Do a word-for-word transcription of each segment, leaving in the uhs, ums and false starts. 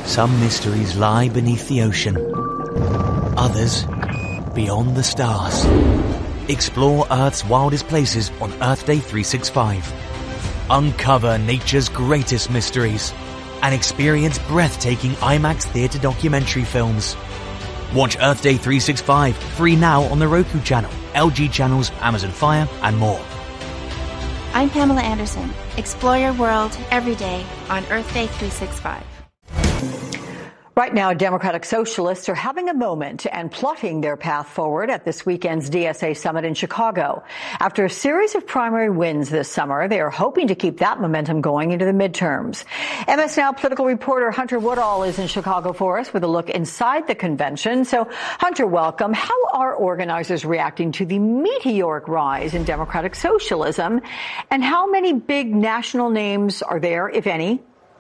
Some mysteries lie beneath the ocean. Others, beyond the stars. Explore Earth's wildest places on Earth Day three sixty-five. Uncover nature's greatest mysteries and experience breathtaking IMAX theater documentary films. Watch Earth Day three sixty-five free now on the Roku channel, L G channels, Amazon Fire, and more. I'm Pamela Anderson. Explore your world every day on Earth Day three sixty-five. Right now, Democratic Socialists are having a moment and plotting their path forward at this weekend's D S A summit in Chicago. After a series of primary wins this summer, they are hoping to keep that momentum going into the midterms. M S Now political reporter Hunter Woodall is in Chicago for us with a look inside the convention. So, Hunter, welcome. How are organizers reacting to the meteoric rise in Democratic socialism? And how many big national names are there, if any?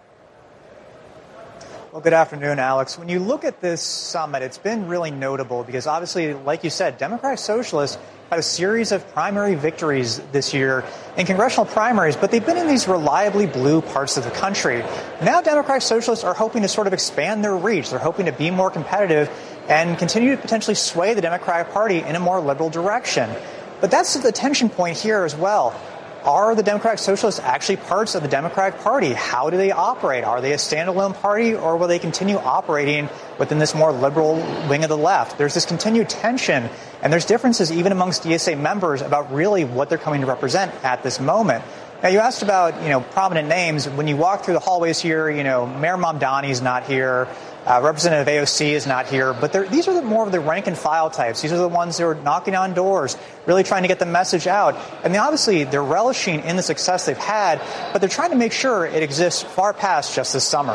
Well, good afternoon, Alex. When you look at this summit, it's been really notable because obviously, like you said, Democratic Socialists had a series of primary victories this year in congressional primaries, but they've been in these reliably blue parts of the country. Now Democratic Socialists are hoping to sort of expand their reach. They're hoping to be more competitive and continue to potentially sway the Democratic Party in a more liberal direction. But that's the tension point here as well. Are the Democratic Socialists actually parts of the Democratic Party? How do they operate? Are they a standalone party, or will they continue operating within this more liberal wing of the left? There's this continued tension, and there's differences even amongst D S A members about really what they're coming to represent at this moment. Now, you asked about, you know, prominent names. When you walk through the hallways here, you know, Mayor Mamdani's not here. Uh, Representative A O C is not here, but these are the more of the rank and file types. These are the ones who are knocking on doors, really trying to get the message out. And they obviously, they're relishing in the success they've had, but they're trying to make sure it exists far past just this summer.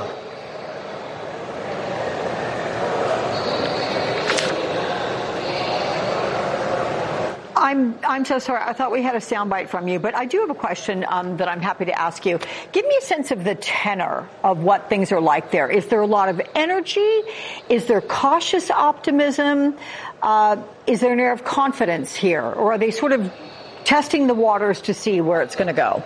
I'm I'm so sorry. I thought we had a soundbite from you, but I do have a question um, that I'm happy to ask you. Give me a sense of the tenor of what things are like there. Is there a lot of energy? Is there cautious optimism? Uh, is there an air of confidence here? Or are they sort of testing the waters to see where it's going to go?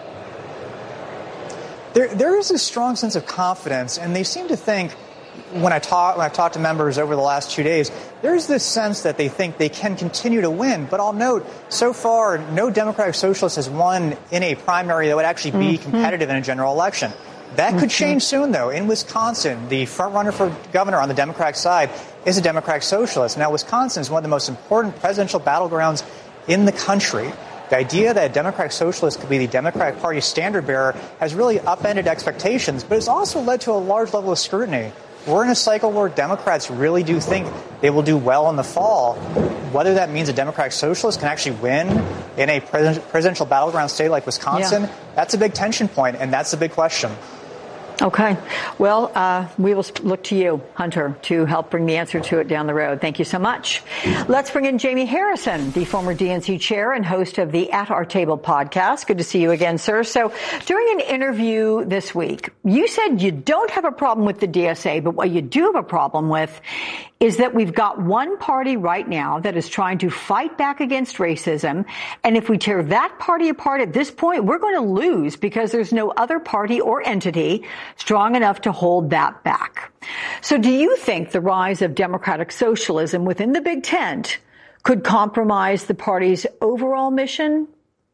There, there is a strong sense of confidence, and they seem to think, when I talk, when I've talked to members over the last two days, there's this sense that they think they can continue to win. But I'll note, so far, no Democratic Socialist has won in a primary that would actually be mm-hmm. competitive in a general election. That could mm-hmm. change soon, though. In Wisconsin, the front runner for governor on the Democratic side is a Democratic Socialist. Now, Wisconsin is one of the most important presidential battlegrounds in the country. The idea that a Democratic Socialist could be the Democratic Party standard bearer has really upended expectations, but it's also led to a large level of scrutiny. We're in a cycle where Democrats really do think they will do well in the fall. Whether that means a Democratic Socialist can actually win in a pres- presidential battleground state like Wisconsin, yeah. that's a big tension point, and that's the big question. Okay. Well, uh, we will look to you, Hunter, to help bring the answer to it down the road. Thank you so much. Let's bring in Jamie Harrison, the former D N C chair and host of the At Our Table podcast. Good to see you again, sir. So during an interview this week, you said you don't have a problem with the D S A, but what you do have a problem with is that we've got one party right now that is trying to fight back against racism. And if we tear that party apart at this point, we're going to lose because there's no other party or entity strong enough to hold that back. So do you think the rise of democratic socialism within the Big Tent could compromise the party's overall mission?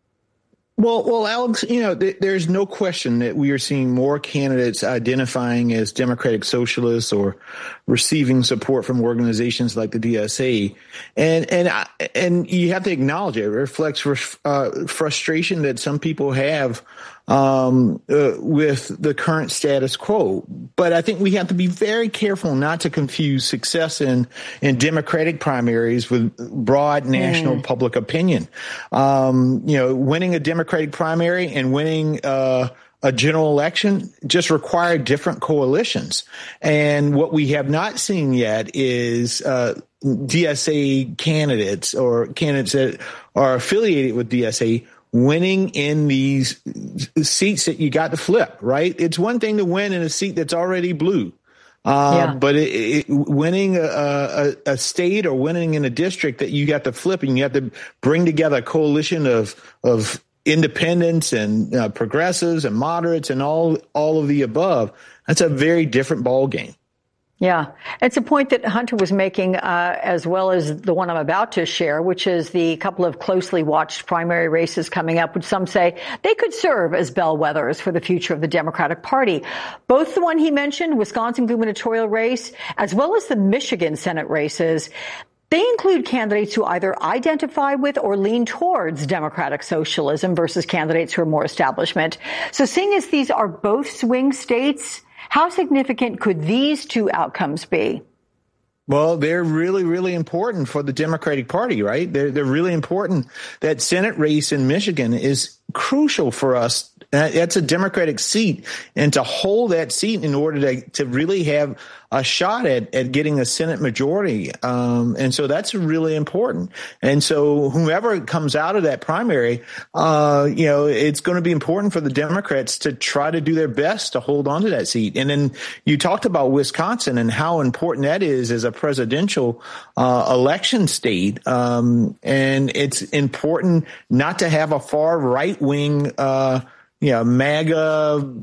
Well, well, Alex, you know, th- there's no question that we are seeing more candidates identifying as democratic socialists or receiving support from organizations like the D S A. And and I, and you have to acknowledge it. It reflects uh, frustration that some people have um, uh, with the current status quo. But I think we have to be very careful not to confuse success in, in Democratic primaries with broad national mm. public opinion. Um, you know, winning a Democratic primary and winning uh, a general election just require different coalitions. And what we have not seen yet is uh, D S A candidates or candidates that are affiliated with D S A winning in these seats that you got to flip, right? It's one thing to win in a seat that's already blue. Uh, yeah. But it, it, winning a, a, a state or winning in a district that you got to flip, and you have to bring together a coalition of of independents and uh, progressives and moderates and all all of the above. That's a very different ball game. Yeah, it's a point that Hunter was making, uh, as well as the one I'm about to share, which is the couple of closely watched primary races coming up, which some say they could serve as bellwethers for the future of the Democratic Party. Both the one he mentioned, Wisconsin gubernatorial race, as well as the Michigan Senate races, they include candidates who either identify with or lean towards democratic socialism versus candidates who are more establishment. So seeing as these are both swing states, how significant could these two outcomes be? Well, they're really, really important for the Democratic Party, right? They're, they're really important. That Senate race in Michigan is crucial for us. That's a Democratic seat. And to hold that seat in order to, to really have a shot at, at getting a Senate majority. Um, and so that's really important. And so whomever comes out of that primary, uh, you know, it's going to be important for the Democrats to try to do their best to hold on to that seat. And then you talked about Wisconsin and how important that is as a presidential uh, election state. Um, and it's important not to have a far right wing, uh, you know, MAGA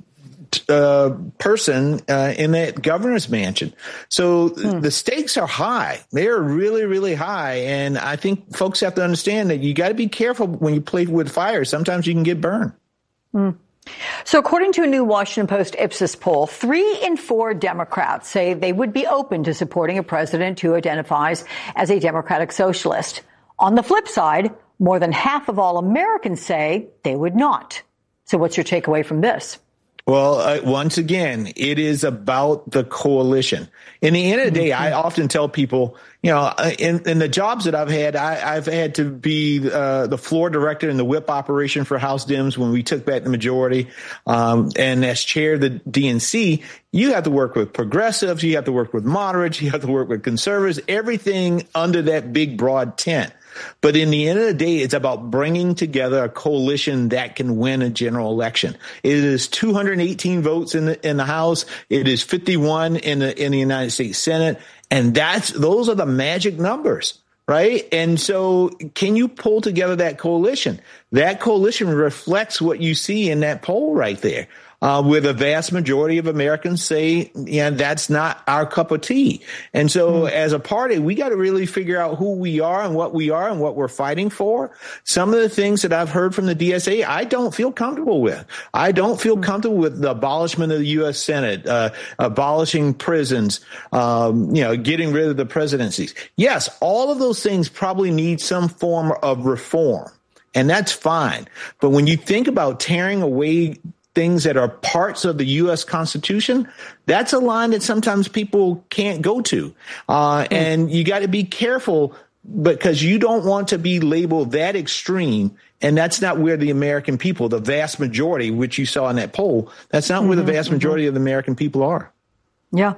uh, person uh, in that governor's mansion. So hmm. the stakes are high. They are really, really high. And I think folks have to understand that you got to be careful when you play with fire. Sometimes you can get burned. Hmm. So according to a new Washington Post Ipsos poll, three in four Democrats say they would be open to supporting a president who identifies as a democratic socialist. On the flip side, more than half of all Americans say they would not. So what's your takeaway from this? Well, uh, once again, it is about the coalition. In the end of the day, I often tell people, you know, in, in the jobs that I've had, I, I've had to be uh, the floor director in the whip operation for House Dems when we took back the majority. Um, and as chair of the D N C, you have to work with progressives, you have to work with moderates, you have to work with conservatives, everything under that big, broad tent. But in the end of the day, it's about bringing together a coalition that can win a general election. It is two hundred eighteen votes in the in the House. It is fifty-one in the in the United States Senate, and that's those are the magic numbers, right? And so, can you pull together that coalition? That coalition reflects what you see in that poll right there. Uh, with a vast majority of Americans say, yeah, that's not our cup of tea. And so mm. as a party, we got to really figure out who we are and what we are and what we're fighting for. Some of the things that I've heard from the D S A, I don't feel comfortable with. I don't feel mm. comfortable with the abolishment of the U S Senate, uh, abolishing prisons, um, you know, getting rid of the presidencies. Yes, all of those things probably need some form of reform, and that's fine. But when you think about tearing away things that are parts of the U S Constitution, that's a line that sometimes people can't go to. Uh, mm. And you got to be careful because you don't want to be labeled that extreme. And that's not where the American people, the vast majority, which you saw in that poll, that's not mm-hmm, where the vast majority mm-hmm. of the American people are. Yeah.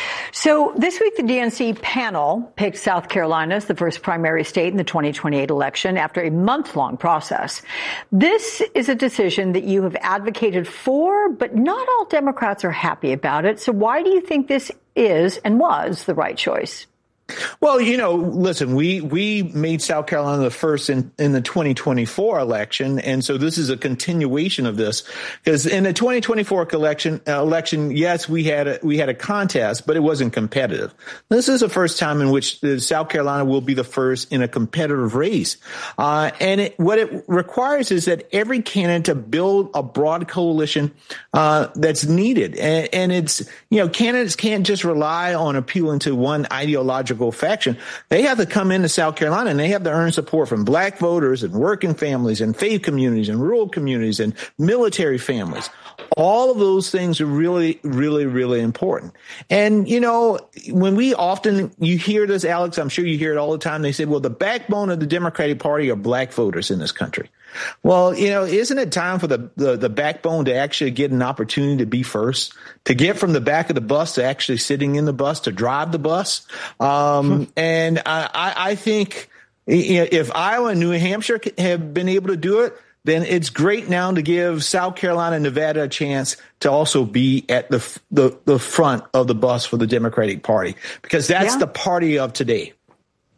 So this week, the D N C panel picked South Carolina as the first primary state in the twenty twenty-eight election after a month-long process. This is a decision that you have advocated for, but not all Democrats are happy about it. So why do you think this is and was the right choice? Well, you know, listen, we we made South Carolina the first in, in the twenty twenty-four election. And so this is a continuation of this, because in the twenty twenty-four election, uh, election, yes, we had a, we had a contest, but it wasn't competitive. This is the first time in which the South Carolina will be the first in a competitive race. Uh, and it, what it requires is that every candidate to build a broad coalition uh, that's needed. And, and it's, you know, candidates can't just rely on appealing to one ideological faction. They have to come into South Carolina and they have to earn support from black voters and working families and faith communities and rural communities and military families. All of those things are really, really, really important. And, you know, when we often, you hear this, Alex, I'm sure you hear it all the time. They say, well, the backbone of the Democratic Party are black voters in this country. Well, you know, isn't it time for the, the, the backbone to actually get an opportunity to be first, to get from the back of the bus to actually sitting in the bus, to drive the bus? Um, and I, I think if Iowa and New Hampshire have been able to do it, then it's great now to give South Carolina and Nevada a chance to also be at the the, the front of the bus for the Democratic Party, because that's yeah. the party of today.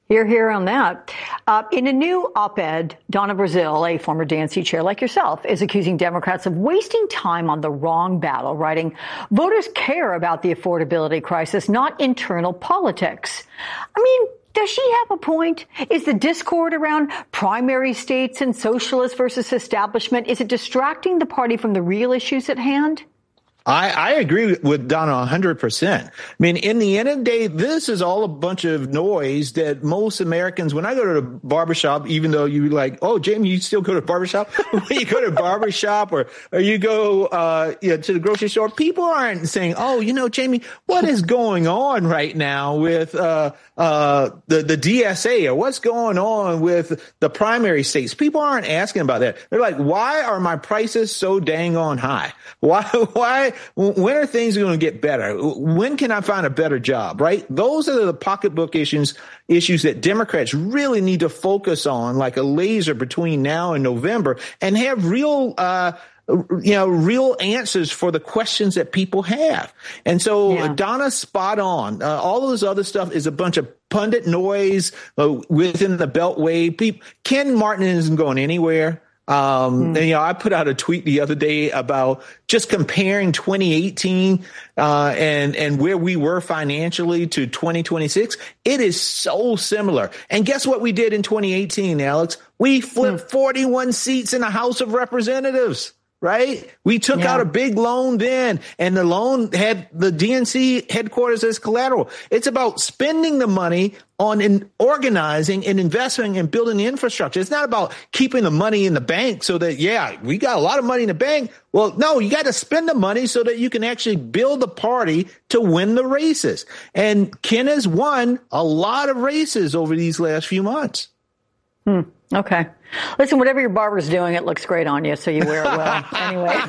Hear, hear on that. Uh, in a new op-ed, Donna Brazile, a former D N C chair like yourself, is accusing Democrats of wasting time on the wrong battle, writing, voters care about the affordability crisis, not internal politics. I mean, does she have a point? Is the discord around primary states and socialist versus establishment, is it distracting the party from the real issues at hand? I, I agree with Donna one hundred percent. I mean, in the end of the day, this is all a bunch of noise that most Americans, when I go to the barbershop, even though you like, oh, Jamie, you still go to the barbershop? When you go to the barbershop or, or you go uh, you know, to the grocery store, people aren't saying, oh, you know, Jamie, what is going on right now with uh, uh, the, the D S A or what's going on with the primary states? People aren't asking about that. They're like, why are my prices so dang on high? Why, why? When are things going to get better? When can I find a better job, right? Those are the pocketbook issues, issues that Democrats really need to focus on like a laser between now and November and have real, uh, you know, real answers for the questions that people have. And so yeah. Donna's spot on. Uh, all of this other stuff is a bunch of pundit noise uh, within the Beltway. People, Ken Martin isn't going anywhere. Um, mm. and, you know, I put out a tweet the other day about just comparing twenty eighteen, uh, and, and where we were financially to twenty twenty-six. It is so similar. And guess what we did in twenty eighteen, Alex? We flipped mm. forty-one seats in the House of Representatives. Right? We took yeah. out a big loan then, and the loan had the D N C headquarters as collateral. It's about spending the money on in organizing and investing and building the infrastructure. It's not about keeping the money in the bank so that, yeah, we got a lot of money in the bank. Well, no, you got to spend the money so that you can actually build the party to win the races. And Ken has won a lot of races over these last few months. Hmm. Okay. Listen, whatever your barber's doing, it looks great on you, so you wear it well. Anyway.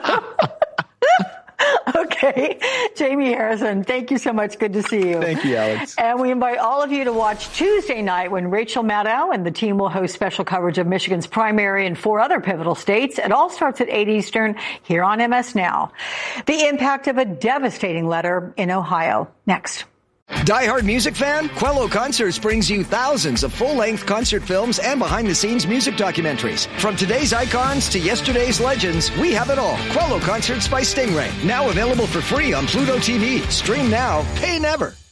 Okay. Jamie Harrison, thank you so much. Good to see you. Thank you, Alex. And we invite all of you to watch Tuesday night when Rachel Maddow and the team will host special coverage of Michigan's primary and four other pivotal states. It all starts at eight Eastern here on M S Now. The impact of a devastating letter in Ohio. Next. Die-hard music fan? Quello Concerts brings you thousands of full-length concert films and behind-the-scenes music documentaries. From today's icons to yesterday's legends, we have it all. Quello Concerts by Stingray. Now available for free on Pluto T V. Stream now, pay never.